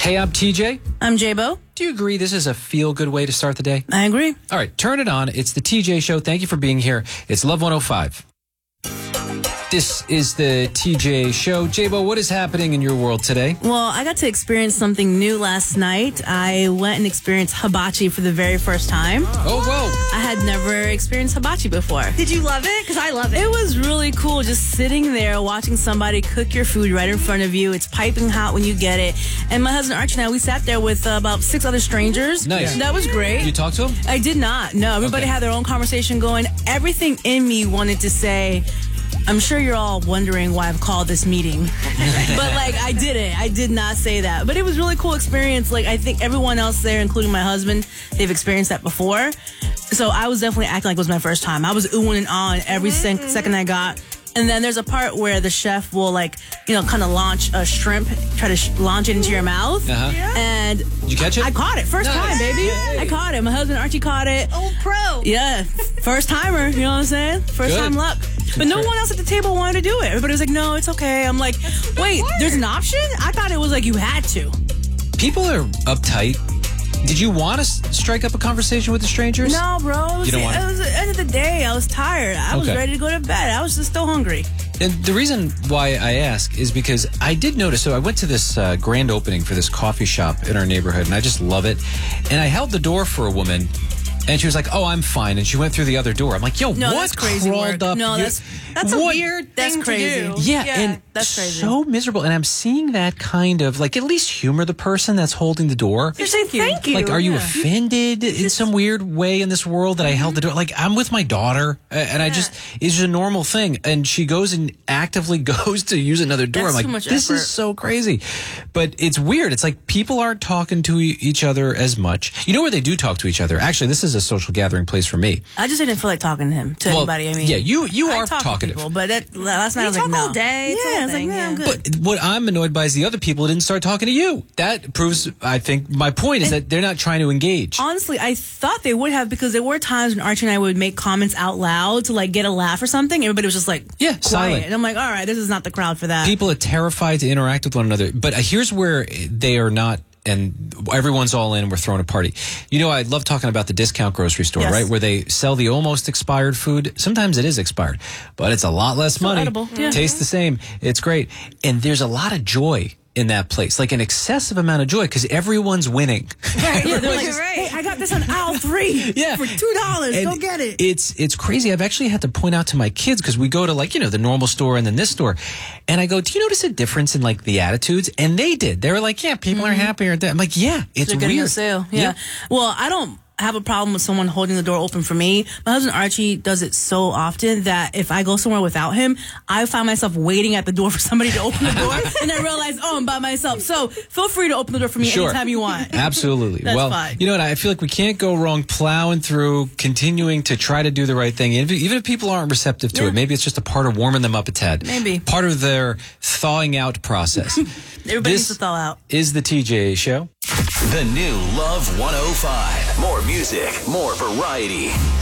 Hey, I'm TJ. I'm J-Bo. Do you agree this is a feel-good way to start the day? I agree. All right, turn it on. It's the TJ Show. Thank you for being here. It's Love 105. This is the TJ Show. J-Bo, what is happening in your world today? Well, I got to experience something new last night. I went and experienced hibachi for the very first time. Oh, whoa. I had never experienced hibachi before. Did you love it? Because I love it. It was really cool just sitting there watching somebody cook your food right in front of you. It's piping hot when you get it. And my husband Archie and I, we sat there with about 6 other strangers. Nice. That was great. You talked to him? I did not. No, everybody Okay. had their own conversation going. Everything in me wanted to say, I'm sure you're all wondering why I've called this meeting. But, I didn't. I did not say that. But it was a really cool experience. I think everyone else there, including my husband, they've experienced that before. So I was definitely acting like it was my first time. I was oohing and ahhing every second I got. And then there's a part where the chef will, kind of launch a shrimp, try to launch it into your mouth. Uh-huh. Yeah. And Did you catch it? I caught it. First time, baby. Yay. I caught it. My husband Archie caught it. Oh, pro. Yeah, first timer, you know what I'm saying? First Good. time luck. But no one else at the table wanted to do it. Everybody was like, no, it's okay. I'm like, wait, there's an option? I thought it was like you had to. People are uptight. Did you want to strike up a conversation with the strangers? No, bro. It was, You don't want it was the end of the day. I was tired. I was Okay. ready to go to bed. I was just still hungry. And the reason why I ask is because I did notice, so I went to this grand opening for this coffee shop in our neighborhood, and I just love it. And I held the door for a woman, and she was like, oh, I'm fine. And she went through the other door. I'm like, yo, No, what that's crazy crawled work. up? No, your- That's a What? weird That's thing crazy. to do. Yeah, and that's crazy. so miserable. And I'm seeing that kind of, at least humor the person that's holding the door. Just say thank you. Are you Yeah. offended in some weird way in this world that I held the door? I'm with my daughter, and it's just a normal thing. And she goes and actively goes to use another door. That's I'm too like, much this effort. is so crazy. But it's weird. It's like people aren't talking to each other as much. You know where they do talk to each other? Actually, this is a social gathering place for me. I just didn't feel like talking to him, to anybody. I mean, yeah, you I are talk to talkative. people, but last night I You was like, talk no. all day. It's Yeah, a I was like, thing, nah, yeah. I'm good. But what I'm annoyed by is the other people didn't start talking to you. That proves, I think, my point is that they're not trying to engage. Honestly, I thought they would have, because there were times when Archie and I would make comments out loud to get a laugh or something. Everybody was just Yeah, quiet. silent. And I'm like, all right, this is not the crowd for that. People are terrified to interact with one another. But here's where they are not, and everyone's all in and we're throwing a party. I love talking about the discount grocery store, Yes. right? Where they sell the almost expired food. Sometimes it is expired, but it's a lot less money. edible. Yeah. Tastes the same. It's great. And there's a lot of joy in that place, an excessive amount of joy, because everyone's winning. Right, yeah, they're like, You're right. hey, I got this on aisle 3 Yeah. for $2. And Go get it. It's crazy. I've actually had to point out to my kids, because we go to the normal store and then this store, and I go, do you notice a difference in the attitudes? And they did. They were like, yeah, people are happier. I'm like, yeah, it's They're getting weird. a sale. Yeah. Well, I don't have a problem with someone holding the door open for me. My husband Archie does it so often that if I go somewhere without him, I find myself waiting at the door for somebody to open the door, and I realize, oh, I'm by myself. So feel free to open the door for me Sure. anytime you want. Absolutely. That's well, fine. you know what? I feel like we can't go wrong plowing through, continuing to try to do the right thing. Even if people aren't receptive to Yeah. it, maybe it's just a part of warming them up a tad. Maybe. Part of their thawing out process. Everybody needs to thaw out. Is the TJ Show. The new Love 105. More music, more variety.